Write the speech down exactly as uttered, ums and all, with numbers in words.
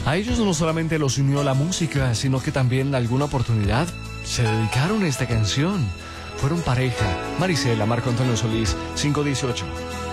A ellos no solamente los unió la música, sino que también en alguna oportunidad se dedicaron a esta canción. Fueron pareja. Marisela, Marco Antonio Solís, cinco dieciocho.